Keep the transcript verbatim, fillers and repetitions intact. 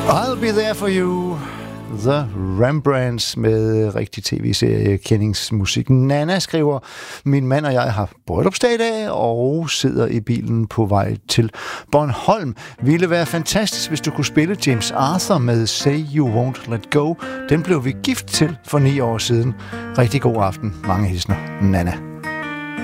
I'll be there for you. The Rembrandts med rigtig tv-serie kendingsmusik. Nana skriver, min mand og jeg har bryllupsdag i dag og sidder i bilen på vej til Bornholm. Ville være fantastisk, hvis du kunne spille James Arthur med Say You Won't Let Go. Den blev vi gift til for ni år siden. Rigtig god aften. Mange hilsner. Nana.